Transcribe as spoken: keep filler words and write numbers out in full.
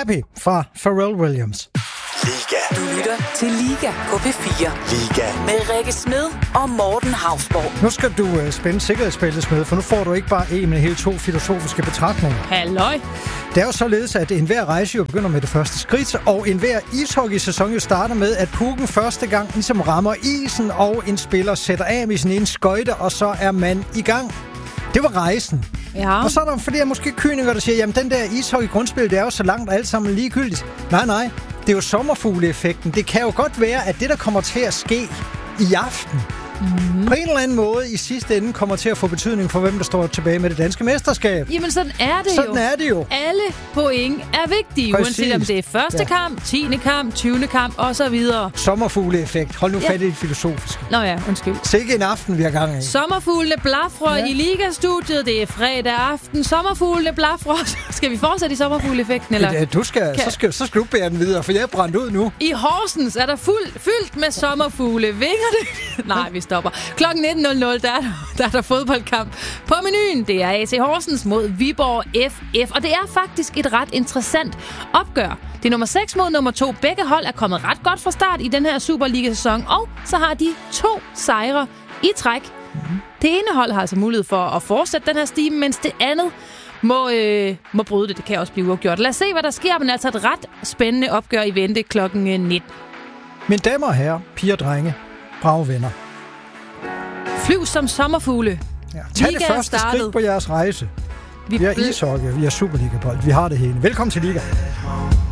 Happy fra Pharrell Williams. Liga. Du lytter til Liga på P fire. Liga. Med Rikke Smed og Morten Hausborg. Nu skal du uh, spænde sikkerhedsbæltet, Smed, for nu får du ikke bare en, men hele to filosofiske betragtninger. Halløj. Det er jo således, at enhver rejse jo begynder med det første skridt, og enhver ishockeysæson jo starter med, at pucken første gang ligesom rammer isen, og en spiller sætter af med sin ene skøjte, og så er man i gang. Det var rejsen. Ja. Og så er der flere måske kynikere, der siger, jamen den der ishockey-grundspil, det er jo så langt alt sammen ligegyldigt. Nej, nej. Det er jo sommerfugleeffekten. Det kan jo godt være, at det, der kommer til at ske i aften, mm-hmm. på en eller anden måde i sidste ende kommer til at få betydning for, hvem der står tilbage med det danske mesterskab. Jamen, sådan er det sådan jo. er det jo. Alle point er vigtige, Præcis. uanset om det er første ja. kamp, tiende kamp, tyvende kamp og så videre. Sommerfugleeffekt. Hold nu ja. fat i det filosofiske. Nå ja, undskyld. Sikke en aften, vi har gang i. Sommerfuglene blafrer ja. i Liga-studiet. Det er fredag aften. Sommerfuglene blafrer. Skal vi fortsætte i sommerfugleeffekten, eller? Ja, du skal, så, skal, så skal du bære den videre, for jeg er brændt ud nu. I Horsens er der fuld, fyldt med sommerfugle. Vinger det? Nej, vi stopper. Klokken nitten nul nul, der er der, der er der fodboldkamp på menuen. Det er A C Horsens mod Viborg F F. Og det er faktisk et ret interessant opgør. Det er nummer seks mod nummer to. Begge hold er kommet ret godt fra start i den her Superliga-sæson. Og så har de to sejre i træk. Mm-hmm. Det ene hold har altså mulighed for at fortsætte den her stime, mens det andet må, øh, må bryde det. Det kan også blive uafgjort. Lad os se, hvad der sker. Men altså et ret spændende opgør i vente klokken nitten. Mine damer og herrer, piger og drenge, brave venner. Flyv som sommerfugle. Ja, tag Liga det første skridt på jeres rejse. Vi, vi har ishockey, vi har Superliga-bold, vi har det hele. Velkommen til Liga.